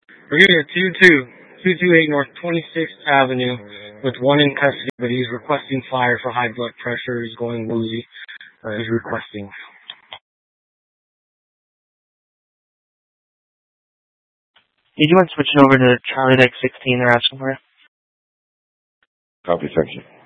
We're here at 228 North 26th Avenue with one in custody, but he's requesting fire for high blood pressure. He's going woozy. He's requesting. Do you mind switching over to Charlie Deck 16? They're asking for you. Copy, section.